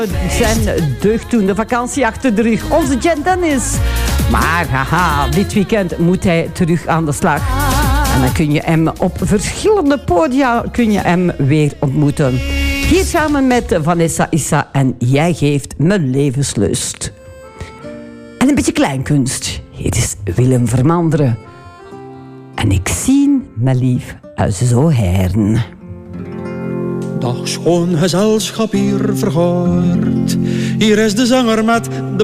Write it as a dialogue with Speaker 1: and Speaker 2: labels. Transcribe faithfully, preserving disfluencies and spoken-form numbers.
Speaker 1: Zijn deugddoende vakantie achter de rug. Onze Jen Dennis. Maar haha, dit weekend moet hij terug aan de slag. En dan kun je hem op verschillende podia kun je hem weer ontmoeten. Hier samen met Vanessa Issa en Jij geeft me levenslust. En een beetje kleinkunst. Hier is Willem Vermanderen. En ik zie me lief zo hern.
Speaker 2: Dag schoon gezelschap hier vergaard. Hier is de zanger met de